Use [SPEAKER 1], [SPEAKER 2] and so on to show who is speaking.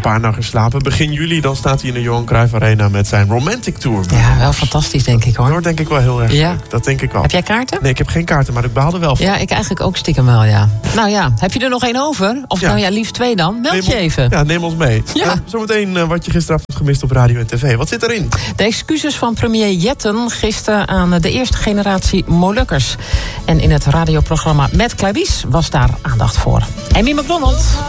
[SPEAKER 1] paar nachten slapen. Begin juli dan staat hij in de Johan Cruijff Arena met zijn Romantic Tour.
[SPEAKER 2] Ja, wel fantastisch, denk ik, hoor.
[SPEAKER 1] Dat denk ik wel heel erg
[SPEAKER 2] Ja.
[SPEAKER 1] leuk. Dat denk ik wel.
[SPEAKER 2] Heb jij kaarten?
[SPEAKER 1] Nee, ik heb geen kaarten, maar ik baal er wel van.
[SPEAKER 2] Ja, ik eigenlijk ook stiekem wel, ja. Nou ja, heb je er nog één over? Of
[SPEAKER 1] Ja.
[SPEAKER 2] nou ja, liefst 2 dan? Meld je even.
[SPEAKER 1] Ja, neem ons mee.
[SPEAKER 2] Ja.
[SPEAKER 1] Zometeen wat je gisteravond hebt gemist op radio en tv. Wat zit erin?
[SPEAKER 2] De excuses van premier Jetten gisteren aan de eerste generatie Molukkers. En in het radioprogramma Met Clarice was daar aandacht voor. Amy McDonald.